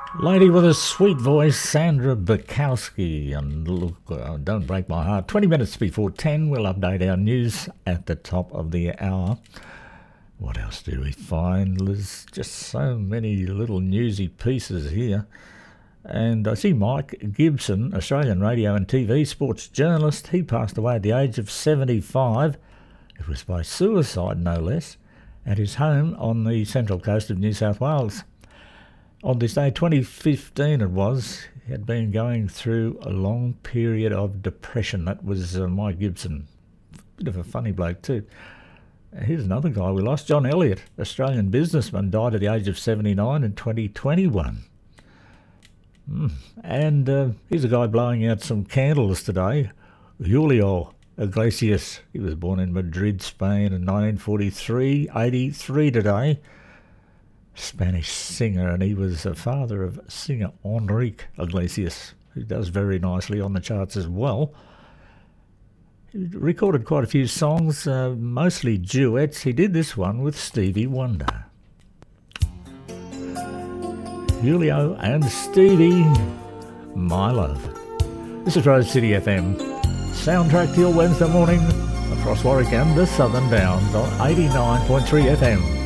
Lady with a sweet voice, Sandra Bukowski. And look, don't break my heart. 20 minutes before 10, we'll update our news at the top of the hour. What else do we find? There's just so many little newsy pieces here. And I see Mike Gibson, Australian radio and TV sports journalist. He passed away at the age of 75. It was by suicide, no less, at his home on the central coast of New South Wales. On this day, 2015 it was, he had been going through a long period of depression. That was Mike Gibson. Bit of a funny bloke too. Here's another guy we lost, John Elliott, Australian businessman, died at the age of 79 in 2021. And here's a guy blowing out some candles today, Julio Iglesias. He was born in Madrid, Spain in 1943, 83 today. Spanish singer, and he was the father of singer Enrique Iglesias, who does very nicely on the charts as well. He recorded quite a few songs, mostly duets. He did this one with Stevie Wonder. Julio and Stevie, My Love. This is Rose City FM, soundtrack to your Wednesday morning across Warwick and the Southern Downs on 89.3 FM.